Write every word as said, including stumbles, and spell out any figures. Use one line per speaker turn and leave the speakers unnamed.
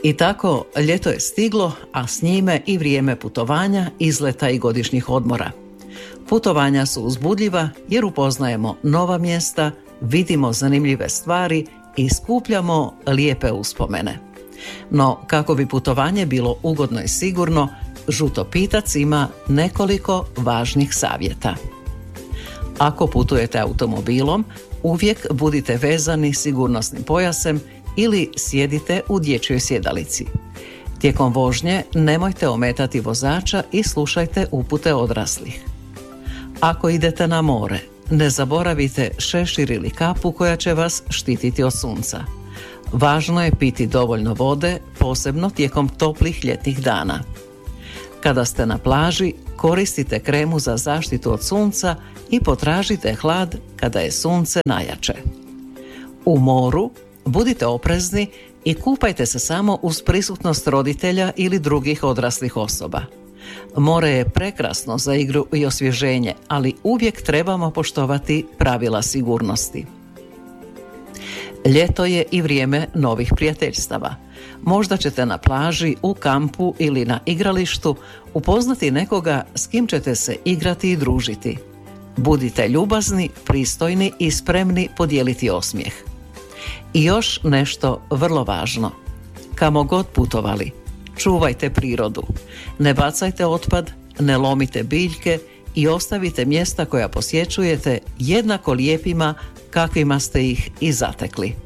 I tako, ljeto je stiglo, a s njime i vrijeme putovanja, izleta i godišnjih odmora. Putovanja su uzbudljiva jer upoznajemo nova mjesta, vidimo zanimljive stvari i skupljamo lijepe uspomene. No, kako bi putovanje bilo ugodno i sigurno, Žutopitac ima nekoliko važnih savjeta. Ako putujete automobilom, uvijek budite vezani sigurnosnim pojasem ili sjedite u dječjoj sjedalici. Tijekom vožnje nemojte ometati vozača i slušajte upute odraslih. Ako idete na more, ne zaboravite šešir ili kapu koja će vas štititi od sunca. Važno je piti dovoljno vode, posebno tijekom toplih ljetnih dana. Kada ste na plaži, koristite kremu za zaštitu od sunca i potražite hlad kada je sunce najjače. U moru budite oprezni i kupajte se samo uz prisutnost roditelja ili drugih odraslih osoba. More je prekrasno za igru i osvježenje, ali uvijek trebamo poštovati pravila sigurnosti. Ljeto je i vrijeme novih prijateljstava. Možda ćete na plaži, u kampu ili na igralištu upoznati nekoga s kim ćete se igrati i družiti. Budite ljubazni, pristojni i spremni podijeliti osmijeh. I još nešto vrlo važno. Kamo god putovali, čuvajte prirodu. Ne bacajte otpad, ne lomite biljke i ostavite mjesta koja posjećujete jednako lijepima kakvima ste ih i zatekli.